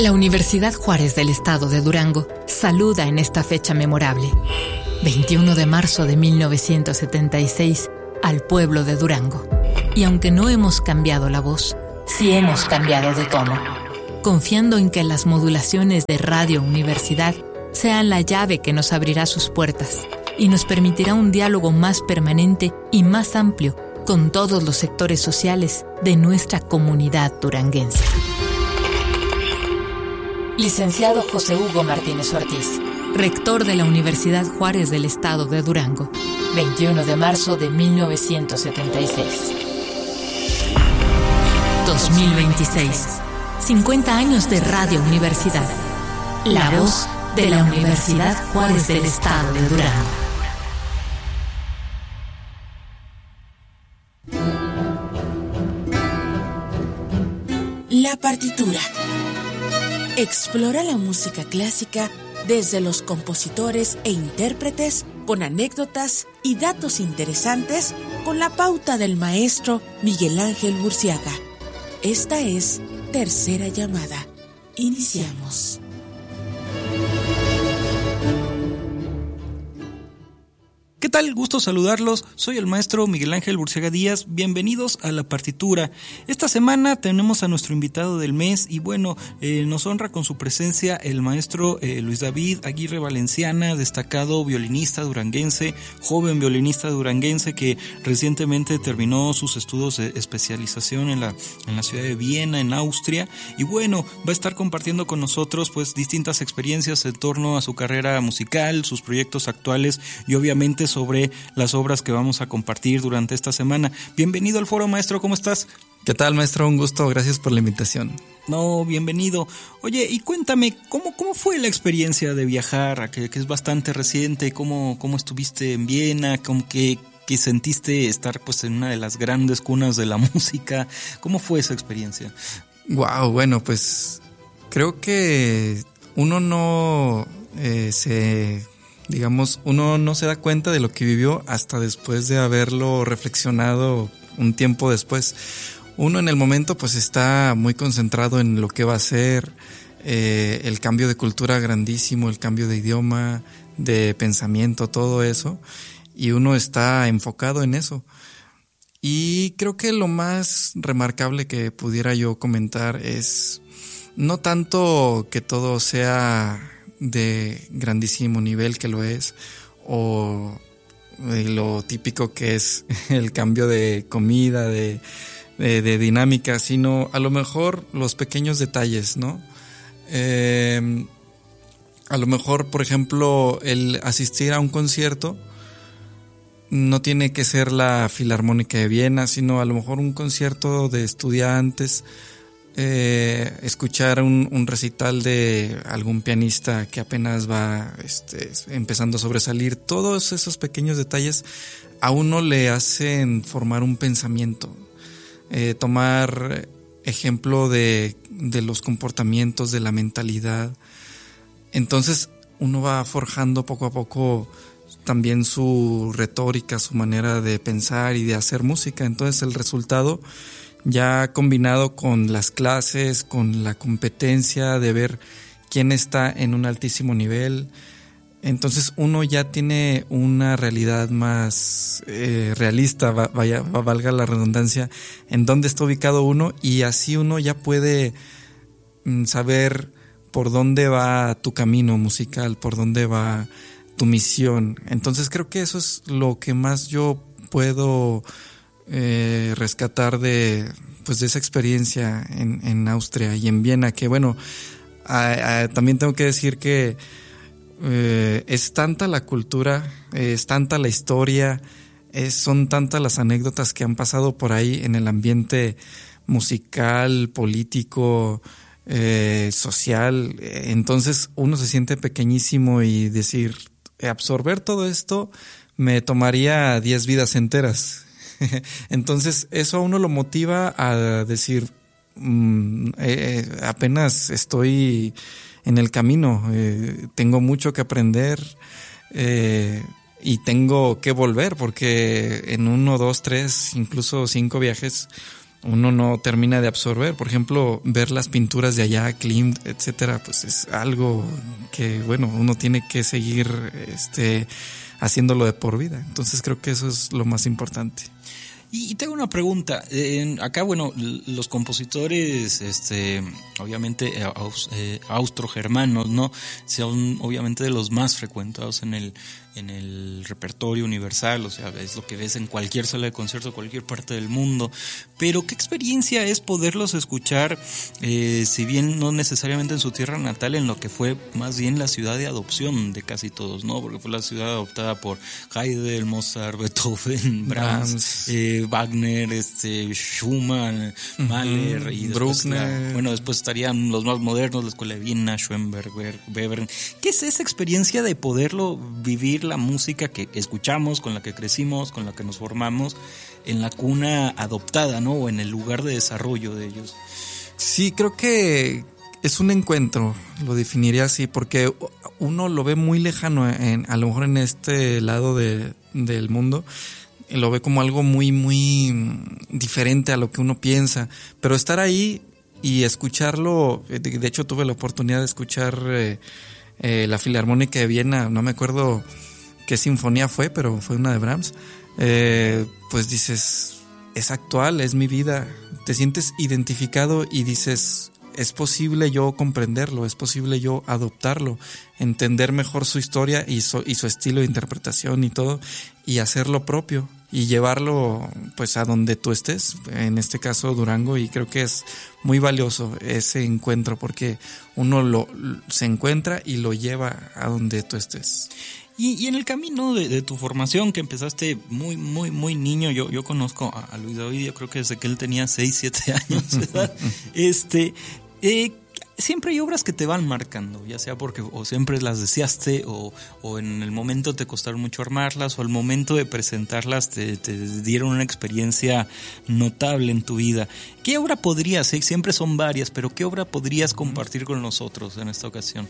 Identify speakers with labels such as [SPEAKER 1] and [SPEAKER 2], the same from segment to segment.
[SPEAKER 1] La Universidad Juárez del Estado de Durango saluda en esta fecha memorable, 21 de marzo de 1976, al pueblo de Durango. Y aunque no hemos cambiado la voz, sí hemos cambiado de tono, confiando en que las modulaciones de Radio Universidad sean la llave que nos abrirá sus puertas y nos permitirá un diálogo más permanente y más amplio con todos los sectores sociales de nuestra comunidad duranguense. Licenciado José Hugo Martínez Ortiz, rector de la Universidad Juárez del Estado de Durango, 21 de marzo de 1976. 2026. 50 años de Radio Universidad. La voz de la Universidad Juárez del Estado de Durango.
[SPEAKER 2] La partitura. Explora la música clásica desde los compositores e intérpretes con anécdotas y datos interesantes con la pauta del maestro Miguel Ángel Burciaga. Esta es Tercera Llamada. Iniciamos.
[SPEAKER 3] ¿Qué tal? Gusto saludarlos. Soy el maestro Miguel Ángel Burciaga Díaz. Bienvenidos a La Partitura. Esta semana tenemos a nuestro invitado del mes y bueno, nos honra con su presencia el maestro Luis David Aguirre Valenciana, destacado violinista duranguense, joven violinista duranguense que recientemente terminó sus estudios de especialización en la ciudad de Viena, en Austria. Y bueno, va a estar compartiendo con nosotros pues distintas experiencias en torno a su carrera musical, sus proyectos actuales y obviamente sobre las obras que vamos a compartir durante esta semana. Bienvenido al foro, maestro, ¿cómo estás?
[SPEAKER 4] ¿Qué tal, maestro? Un gusto, gracias por la invitación.
[SPEAKER 3] No, bienvenido. Oye, y cuéntame, ¿cómo fue la experiencia de viajar, que es bastante reciente? ¿Cómo estuviste en Viena? ¿Qué sentiste estar pues en una de las grandes cunas de la música? ¿Cómo fue esa experiencia?
[SPEAKER 4] Wow, bueno, pues creo que uno no uno no se da cuenta de lo que vivió hasta después de haberlo reflexionado un tiempo después. Uno en el momento pues está muy concentrado en lo que va a ser, el cambio de cultura grandísimo, el cambio de idioma, de pensamiento, todo eso, y uno está enfocado en eso. Y creo que lo más remarcable que pudiera yo comentar es no tanto que todo sea de grandísimo nivel, que lo es, o lo típico que es el cambio de comida, de dinámica, sino a lo mejor los pequeños detalles, ¿no? A lo mejor, por ejemplo, el asistir a un concierto no tiene que ser la Filarmónica de Viena, sino a lo mejor un concierto de estudiantes, escuchar un recital de algún pianista que apenas va empezando a sobresalir. Todos esos pequeños detalles a uno le hacen formar un pensamiento, tomar ejemplo de los comportamientos, de la mentalidad. Entonces uno va forjando poco a poco también su retórica, su manera de pensar y de hacer música. Entonces el resultado, ya combinado con las clases, con la competencia de ver quién está en un altísimo nivel, entonces uno ya tiene una realidad más realista, valga la redundancia, en dónde está ubicado uno, y así uno ya puede saber por dónde va tu camino musical, por dónde va tu misión. Entonces creo que eso es lo que más yo puedo rescatar de esa experiencia en Austria y en Viena, que bueno, también tengo que decir que es tanta la cultura, es tanta la historia, son tantas las anécdotas que han pasado por ahí en el ambiente musical, político, social. Entonces uno se siente pequeñísimo y decir, absorber todo esto me tomaría 10 vidas enteras. Entonces eso a uno lo motiva a decir, apenas estoy en el camino, tengo mucho que aprender y tengo que volver, porque en 1, 2, 3, incluso 5 viajes uno no termina de absorber. Por ejemplo, ver las pinturas de allá, Klimt, etcétera, pues es algo que, bueno, uno tiene que seguir haciéndolo de por vida. Entonces creo que eso es lo más importante.
[SPEAKER 3] Y tengo una pregunta. Acá, bueno, los compositores, obviamente austrogermanos, ¿no? Son obviamente de los más frecuentados en el repertorio universal, o sea, es lo que ves en cualquier sala de concierto, cualquier parte del mundo. Pero ¿qué experiencia es poderlos escuchar, si bien no necesariamente en su tierra natal, en lo que fue más bien la ciudad de adopción de casi todos, ¿no? Porque fue la ciudad adoptada por Haydn, Mozart, Beethoven, Brahms, Wagner, Schumann, Mahler y
[SPEAKER 4] Bruckner.
[SPEAKER 3] Después estarían los más modernos, la escuela de Viena, Schoenberg, Webern. ¿Qué es esa experiencia de poderlo vivir, la música que escuchamos, con la que crecimos, con la que nos formamos, en la cuna adoptada, ¿no? O en el lugar de desarrollo de ellos?
[SPEAKER 4] Sí, creo que es un encuentro, lo definiría así, porque uno lo ve muy lejano, a lo mejor en este lado del mundo, lo ve como algo muy, muy diferente a lo que uno piensa, pero estar ahí y escucharlo, de hecho tuve la oportunidad de escuchar la Filarmónica de Viena, no me acuerdo qué sinfonía fue, pero fue una de Brahms, pues dices, es actual, es mi vida, te sientes identificado y dices, es posible yo comprenderlo, es posible yo adoptarlo, entender mejor su historia y su estilo de interpretación y todo, y hacerlo propio y llevarlo pues a donde tú estés, en este caso Durango, y creo que es muy valioso ese encuentro porque uno se encuentra y lo lleva a donde tú estés.
[SPEAKER 3] Y en el camino de tu formación, que empezaste muy, muy, muy niño, yo conozco a Luis David, yo creo que desde que él tenía 6, 7 años de edad, siempre hay obras que te van marcando, ya sea porque o siempre las deseaste o en el momento te costaron mucho armarlas o al momento de presentarlas te dieron una experiencia notable en tu vida. ¿Qué obra podrías, siempre son varias, pero qué obra podrías compartir con nosotros en esta ocasión?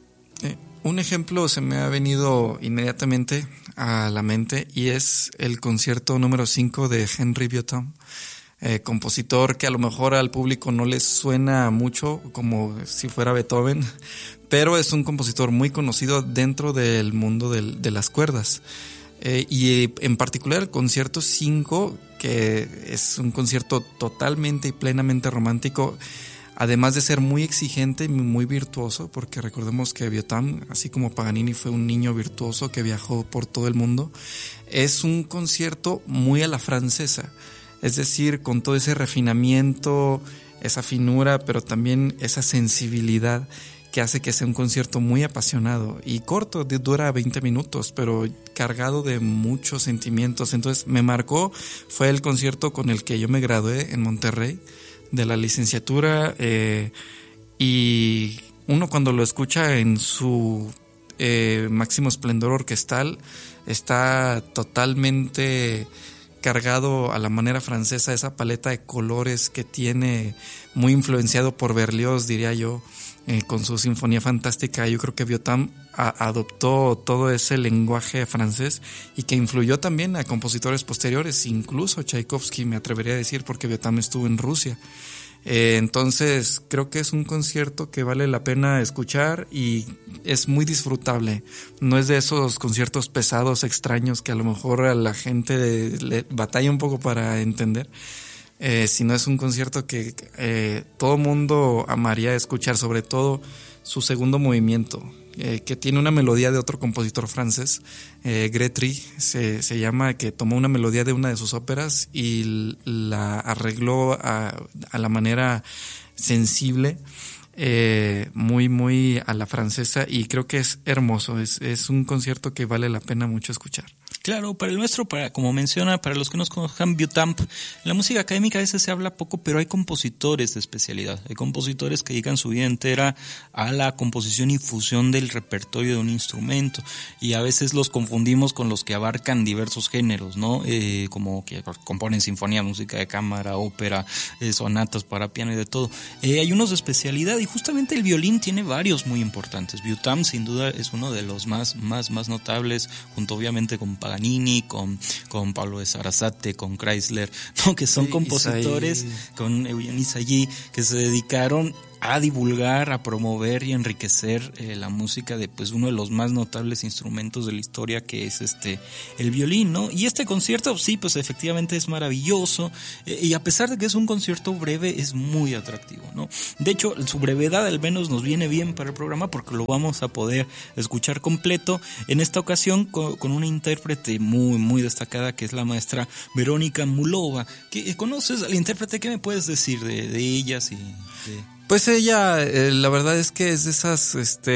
[SPEAKER 4] Un ejemplo se me ha venido inmediatamente a la mente y es el concierto número 5 de Henry Vieuxtemps, compositor que a lo mejor al público no les suena mucho como si fuera Beethoven, pero es un compositor muy conocido dentro del mundo de las cuerdas. Y en particular el concierto 5, que es un concierto totalmente y plenamente romántico, además de ser muy exigente y muy virtuoso, porque recordemos que Vieuxtemps, así como Paganini, fue un niño virtuoso que viajó por todo el mundo. Es un concierto muy a la francesa, es decir, con todo ese refinamiento, esa finura, pero también esa sensibilidad que hace que sea un concierto muy apasionado y corto, dura 20 minutos, pero cargado de muchos sentimientos. Entonces me marcó, fue el concierto con el que yo me gradué en Monterrey de la licenciatura, y uno cuando lo escucha en su máximo esplendor orquestal está totalmente cargado a la manera francesa, esa paleta de colores que tiene, muy influenciado por Berlioz, diría yo, con su Sinfonía Fantástica. Yo creo que Vieuxtemps adoptó todo ese lenguaje francés y que influyó también a compositores posteriores, incluso Tchaikovsky, me atrevería a decir, porque Vieuxtemps estuvo en Rusia. Entonces creo que es un concierto que vale la pena escuchar y es muy disfrutable. No es de esos conciertos pesados, extraños, que a lo mejor a la gente le batalla un poco para entender, sino es un concierto que todo mundo amaría escuchar, sobre todo su segundo movimiento, que tiene una melodía de otro compositor francés, Grétry se llama, que tomó una melodía de una de sus óperas y la arregló a la manera sensible, muy muy a la francesa, y creo que es hermoso, es un concierto que vale la pena mucho escuchar.
[SPEAKER 3] Claro, para el nuestro, como menciona, para los que nos conozcan Vieuxtemps, en la música académica a veces se habla poco, pero hay compositores de especialidad. Hay compositores que dedican su vida entera a la composición y fusión del repertorio de un instrumento, y a veces los confundimos con los que abarcan diversos géneros, ¿no? Como que componen sinfonía, música de cámara, ópera, sonatas para piano y de todo. Hay unos de especialidad, y justamente el violín tiene varios muy importantes. Vieuxtemps sin duda es uno de los más notables, junto obviamente con Paganini Paganini, con Pablo de Sarasate, con Chrysler, ¿no? Que son compositores, con Eugene Ysaÿe, que se dedicaron a divulgar, a promover y enriquecer la música de pues uno de los más notables instrumentos de la historia, que es el violín, ¿no? Y este concierto, sí, pues efectivamente es maravilloso, y a pesar de que es un concierto breve, es muy atractivo, ¿no? De hecho, su brevedad al menos nos viene bien para el programa, porque lo vamos a poder escuchar completo, en esta ocasión con una intérprete muy, muy destacada, que es la maestra Verónica Mulova. ¿Conoces al intérprete? ¿Qué me puedes decir de ellas y de...?
[SPEAKER 4] Pues ella, la verdad es que es de esas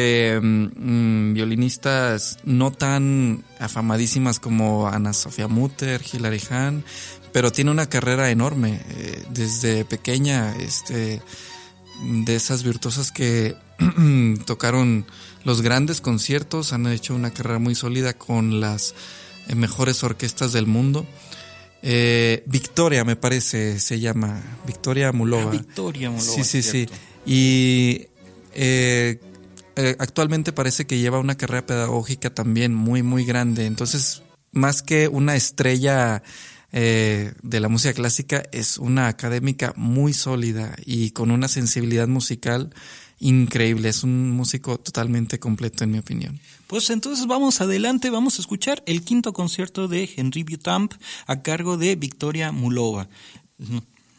[SPEAKER 4] violinistas no tan afamadísimas como Anna Sophia Mutter, Hilary Hahn, pero tiene una carrera enorme desde pequeña, de esas virtuosas que tocaron los grandes conciertos, han hecho una carrera muy sólida con las mejores orquestas del mundo. Victoria, me parece, se llama Victoria Mulova.
[SPEAKER 3] Victoria Mulova.
[SPEAKER 4] Sí. Y actualmente parece que lleva una carrera pedagógica también muy, muy grande. Entonces, más que una estrella de la música clásica, es una académica muy sólida y con una sensibilidad musical increíble. Es un músico totalmente completo, en mi opinión.
[SPEAKER 3] Pues entonces vamos adelante, vamos a escuchar el quinto concierto de Henri Vieuxtemps a cargo de Victoria Mulova.